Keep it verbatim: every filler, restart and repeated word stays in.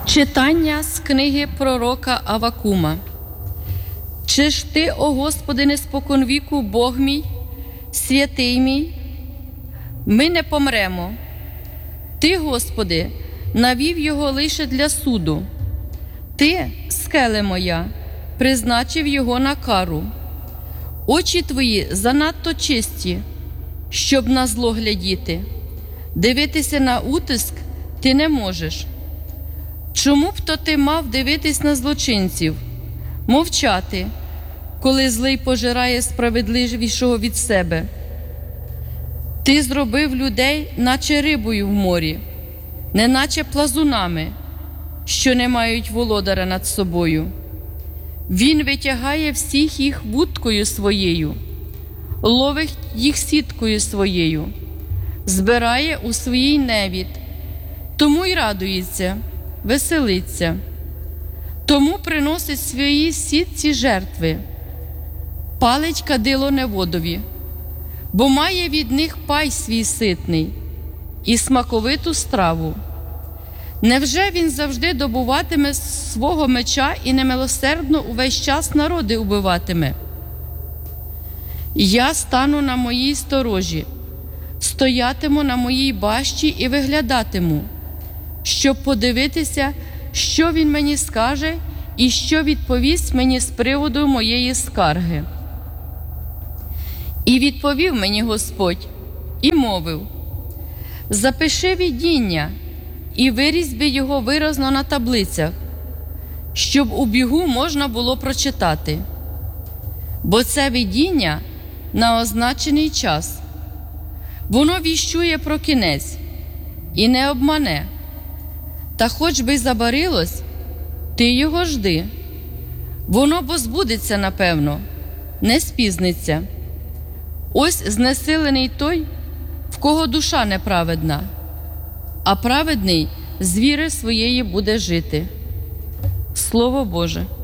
Читання з книги пророка Аввакума. Чи ж ти, о Господи, не споконвіку Бог мій, святий мій? Ми не помремо. Ти, Господи, навів його лише для суду. Ти, скеле моя, призначив його на кару. Очі твої занадто чисті, щоб на зло глядіти. Дивитися на утиск ти не можеш. Чому б то ти мав дивитись на злочинців, мовчати, коли злий пожирає справедливішого від себе? Ти зробив людей, наче рибою в морі, неначе плазунами, що не мають володаря над собою. Він витягає всіх їх вудкою своєю, ловить їх сіткою своєю, збирає у своїй невід, тому й радується, веселиться, тому приносить своїй сітці жертви, палить кадило неводові, бо має від них пай свій ситний і смаковиту страву. Невже він завжди добуватиме свого меча і немилосердно увесь час народи убиватиме? Я стану на моїй сторожі, стоятиму на моїй башті і виглядатиму, щоб подивитися, що він мені скаже і що відповість мені з приводу моєї скарги. І відповів мені Господь і мовив: запиши видіння і вирізьби його виразно на таблицях, щоб у бігу можна було прочитати. Бо це видіння на означений час. Воно віщує про кінець і не обмане. Та хоч би й забарилось, ти його жди. Воно бо збудеться, напевно, не спізниться. Ось знесилений той, в кого душа неправедна, а праведний з віри своєї буде жити. Слово Боже.